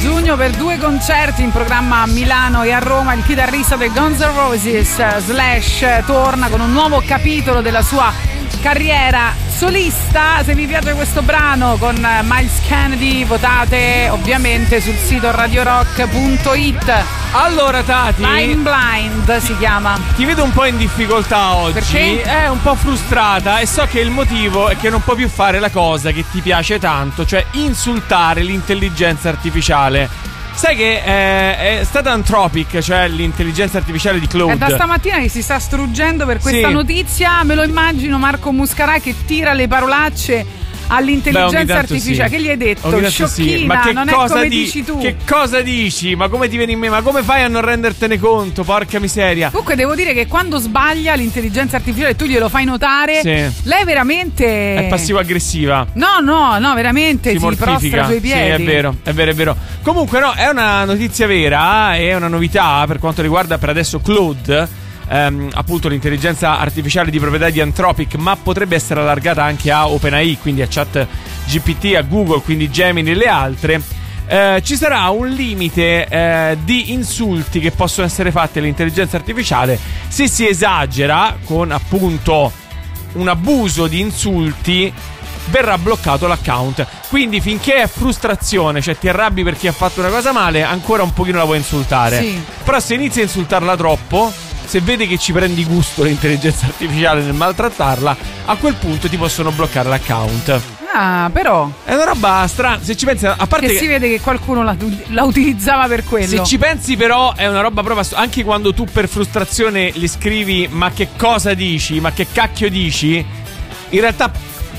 giugno per 2 concerti in programma a Milano e a Roma. Il chitarrista dei Guns N' Roses, Slash, torna con un nuovo capitolo della sua carriera solista. Se vi piace questo brano con Miles Kennedy, votate ovviamente sul sito radiorock.it. Allora Tati, Blind Blind si chiama. Ti vedo un po' in difficoltà oggi. Perché? È un po' frustrata e so che il motivo è che non puoi più fare la cosa che ti piace tanto, cioè insultare l'intelligenza artificiale. Sai che è stata Anthropic, cioè l'intelligenza artificiale di Claude. È da stamattina che si sta struggendo per questa notizia. Me lo immagino Marco Muscarà che tira le parolacce all'intelligenza artificiale. Che gli hai detto? Sciocchina, sì. Ma che non cosa è come dici tu. Che cosa dici? Ma come ti viene in me? Ma come fai a non rendertene conto? Porca miseria. Comunque devo dire che quando sbaglia l'intelligenza artificiale tu glielo fai notare, lei veramente è passivo-aggressiva. No, veramente si prostra sui piedi. Sì, è vero. Comunque no, è una notizia vera, è una novità per quanto riguarda per adesso Claude. Appunto l'intelligenza artificiale di proprietà di Anthropic, ma potrebbe essere allargata anche a OpenAI, quindi a ChatGPT, a Google, quindi Gemini e le altre. Ci sarà un limite di insulti che possono essere fatti all'intelligenza artificiale. Se si esagera con appunto un abuso di insulti, verrà bloccato l'account. Quindi finché è frustrazione, cioè ti arrabbi perché ha fatto una cosa male, ancora un pochino la puoi insultare. Sì. Però se inizi a insultarla troppo, se vede che ci prendi gusto l'intelligenza artificiale nel maltrattarla, a quel punto ti possono bloccare l'account. Ah, però è una roba strana. Se ci pensi, a parte che si vede che qualcuno la utilizzava per quello. Se ci pensi, però, è una roba proprio. Anche quando tu per frustrazione gli scrivi "ma che cosa dici? Ma che cacchio dici?", in realtà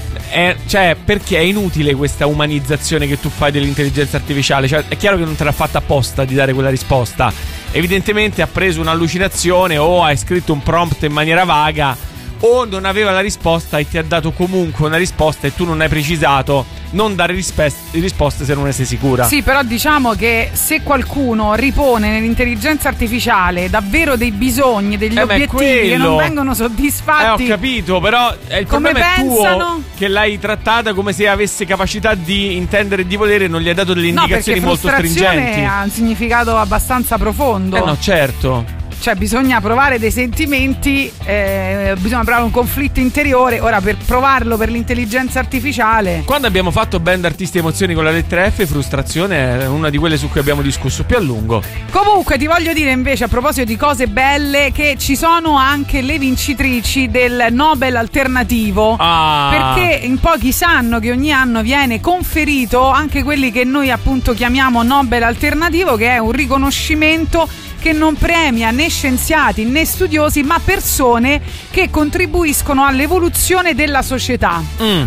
cioè, perché è inutile questa umanizzazione che tu fai dell'intelligenza artificiale. Cioè, è chiaro che non te l'ha fatta apposta di dare quella risposta. Evidentemente ha preso un'allucinazione o hai scritto un prompt in maniera vaga o non aveva la risposta e ti ha dato comunque una risposta e tu non hai precisato. Non dare risposte se non ne sei sicura. Sì, però diciamo che se qualcuno ripone nell'intelligenza artificiale davvero dei bisogni, degli obiettivi che non vengono soddisfatti, ho capito, però il problema è tuo, che l'hai trattata come se avesse capacità di intendere e di volere e non gli hai dato delle indicazioni molto stringenti. Ha un significato abbastanza profondo. No, certo. Cioè bisogna provare dei sentimenti, bisogna provare un conflitto interiore. Ora per provarlo per l'intelligenza artificiale, quando abbiamo fatto band artisti emozioni con la lettera F, frustrazione è una di quelle su cui abbiamo discusso più a lungo. Comunque ti voglio dire invece, a proposito di cose belle, che ci sono anche le vincitrici del Nobel alternativo, perché in pochi sanno che ogni anno viene conferito anche quelli che noi appunto chiamiamo Nobel alternativo, che è un riconoscimento che non premia né scienziati né studiosi, ma persone che contribuiscono all'evoluzione della società.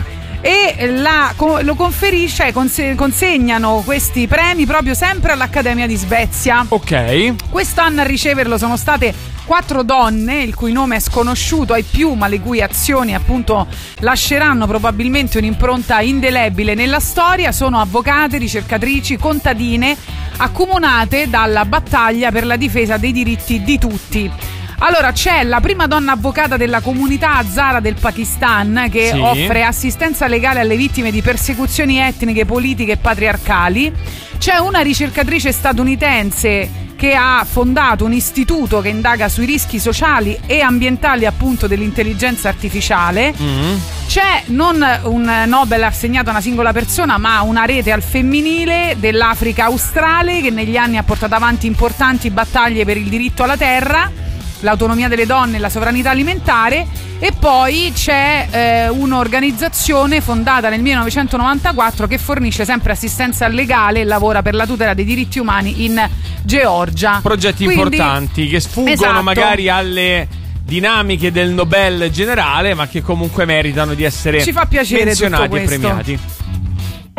E lo conferisce, consegnano questi premi proprio sempre all'Accademia di Svezia. Ok. Quest'anno a riceverlo sono state 4 donne, il cui nome è sconosciuto ai più, ma le cui azioni appunto lasceranno probabilmente un'impronta indelebile nella storia. Sono avvocate, ricercatrici, contadine, accomunate dalla battaglia per la difesa dei diritti di tutti. Allora c'è la prima donna avvocata della comunità Hazara del Pakistan, che offre assistenza legale alle vittime di persecuzioni etniche, politiche e patriarcali. C'è una ricercatrice statunitense che ha fondato un istituto che indaga sui rischi sociali e ambientali appunto dell'intelligenza artificiale. C'è non un Nobel assegnato a una singola persona, ma una rete al femminile dell'Africa australe che negli anni ha portato avanti importanti battaglie per il diritto alla terra, l'autonomia delle donne e la sovranità alimentare. E poi c'è un'organizzazione fondata nel 1994 che fornisce sempre assistenza legale e lavora per la tutela dei diritti umani in Georgia. Progetti importanti che sfuggono magari alle dinamiche del Nobel generale, ma che comunque meritano di essere Ci fa piacere menzionati tutto e premiati.